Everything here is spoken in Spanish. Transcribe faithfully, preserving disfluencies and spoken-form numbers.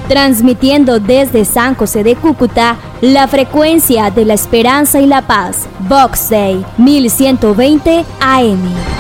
transmitiendo desde San José de Cúcuta la frecuencia de la esperanza y la paz. Vox Dei mil ciento veinte A M.